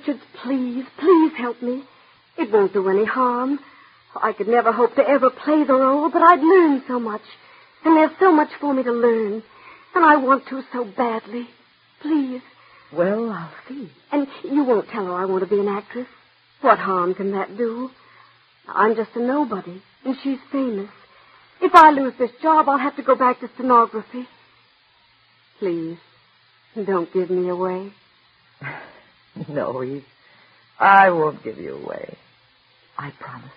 Richards, please help me. It won't do any harm. I could never hope to ever play the role, but I'd learn so much. And there's so much for me to learn. And I want to so badly. Please. Well, I'll see. And you won't tell her I want to be an actress? What harm can that do? I'm just a nobody, and she's famous. If I lose this job, I'll have to go back to stenography. Please, don't give me away. No, Eve. I won't give you away. I promise.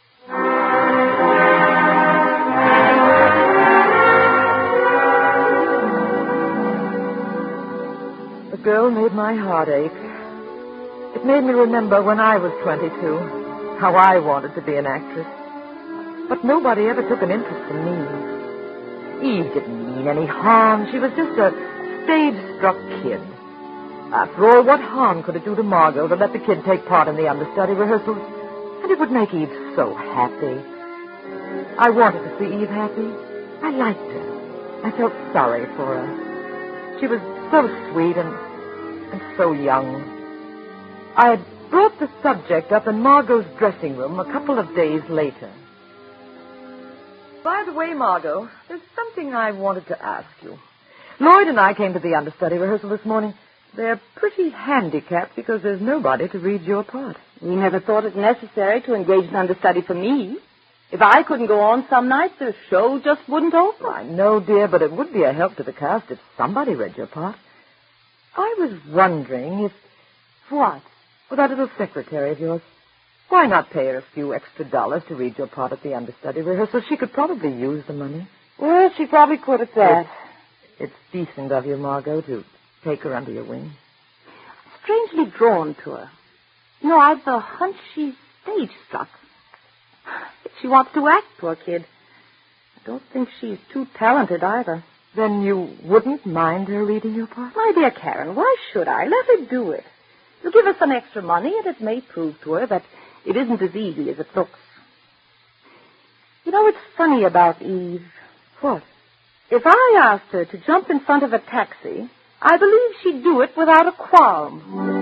The girl made my heart ache. It made me remember when I was 22, how I wanted to be an actress. But nobody ever took an interest in me. Eve didn't mean any harm. She was just a stage-struck kid. After all, what harm could it do to Margot to let the kid take part in the understudy rehearsals? And it would make Eve so happy. I wanted to see Eve happy. I liked her. I felt sorry for her. She was so sweet and so young. I had brought the subject up in Margot's dressing room a couple of days later. By the way, Margot, there's something I wanted to ask you. Lloyd and I came to the understudy rehearsal this morning. They're pretty handicapped because there's nobody to read your part. We never thought it necessary to engage an understudy for me. If I couldn't go on some nights, the show just wouldn't open. I know, dear, but it would be a help to the cast if somebody read your part. I was wondering if... What? Well, that little secretary of yours. Why not pay her a few extra dollars to read your part at the understudy rehearsal? She could probably use the money. Well, she probably could at that. It's decent of you, Margot, to take her under your wing. Strangely drawn to her. You know, I've a hunch she's stage-struck. She wants to act, poor kid. I don't think she's too talented either. Then you wouldn't mind her reading your part? My dear Karen, why should I? Let her do it. You'll give her some extra money, and it may prove to her that it isn't as easy as it looks. You know, it's funny about Eve. What? If I asked her to jump in front of a taxi, I believe she'd do it without a qualm.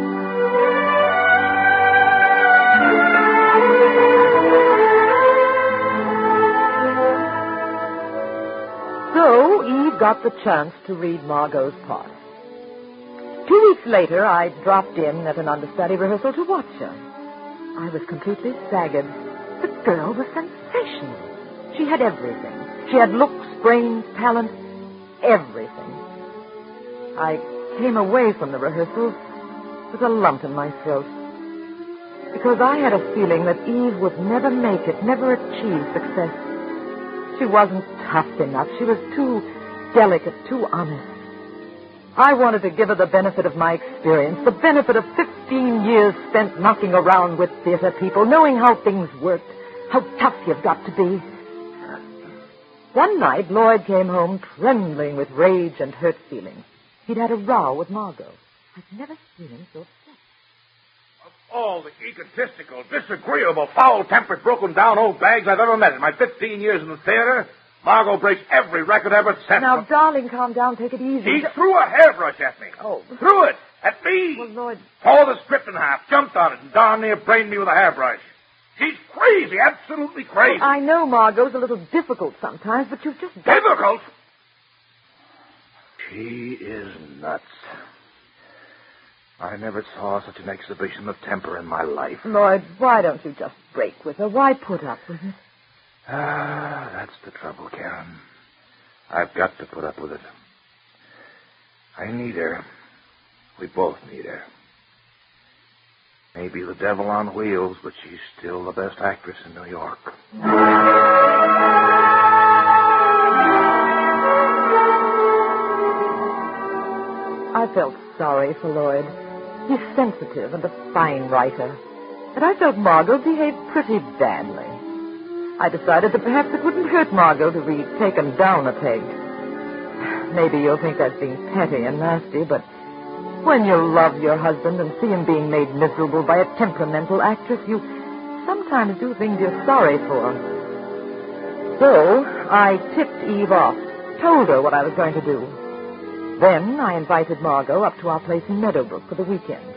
So Eve got the chance to read Margot's part. 2 weeks later, I dropped in at an understudy rehearsal to watch her. I was completely staggered. The girl was sensational. She had everything. She had looks, brains, talent, everything. I came away from the rehearsal with a lump in my throat. Because I had a feeling that Eve would never make it, never achieve success. She wasn't tough enough. She was too delicate, too honest. I wanted to give her the benefit of my experience, the benefit of 15 years spent knocking around with theater people, knowing how things worked, how tough you've got to be. One night, Lloyd came home trembling with rage and hurt feelings. He'd had a row with Margot. I'd never seen him so upset. Of all the egotistical, disagreeable, foul-tempered, broken-down old bags I've ever met in my 15 years in the theater, Margot breaks every record ever set. Now, darling, calm down. Take it easy. He threw a hairbrush at me. Oh. Threw it at me. Well, Lloyd... Tore the script in half, jumped on it, and darn near brained me with a hairbrush. She's crazy, absolutely crazy. Well, I know Margot's a little difficult sometimes, but you've just... Difficult? She is nuts. I never saw such an exhibition of temper in my life. Lloyd, why don't you just break with her? Why put up with it? Ah, that's the trouble, Karen. I've got to put up with it. I need her. We both need her. Maybe the devil on wheels, but she's still the best actress in New York. I felt sorry for Lloyd. He's sensitive and a fine writer. But I felt Margot behaved pretty badly. I decided that perhaps it wouldn't hurt Margot to read Taken Down a Peg. Maybe you'll think that's being petty and nasty, but when you love your husband and see him being made miserable by a temperamental actress, you sometimes do things you're sorry for. So I tipped Eve off, told her what I was going to do. Then I invited Margot up to our place in Meadowbrook for the weekend.